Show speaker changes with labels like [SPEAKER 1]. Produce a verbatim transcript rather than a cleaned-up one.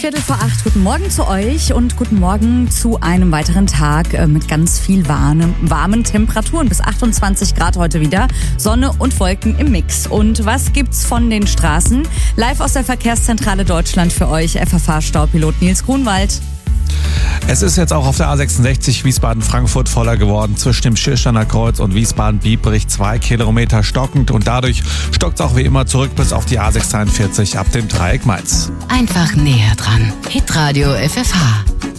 [SPEAKER 1] Viertel vor acht. Guten Morgen zu euch und guten Morgen zu einem weiteren Tag mit ganz viel warmen, warmen Temperaturen. Bis achtundzwanzig Grad heute wieder. Sonne und Wolken im Mix. Und was gibt's von den Straßen? Live aus der Verkehrszentrale Deutschland für euch, F F H-Staupilot Nils Grunwald.
[SPEAKER 2] Es ist jetzt auch auf der A sechsundsechzig Wiesbaden-Frankfurt voller geworden. Zwischen dem Schirrsteiner Kreuz und Wiesbaden-Biebrich zwei Kilometer stockend. Und dadurch stockt es auch wie immer zurück bis auf die A sechshunderteinundvierzig ab dem Dreieck Mainz.
[SPEAKER 3] Einfach näher dran. Hitradio F F H.